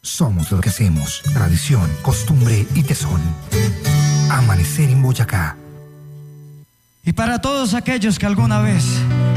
Somos lo que hacemos. Tradición, costumbre y tesón. Amanecer en Boyacá. Y para todos aquellos que alguna vez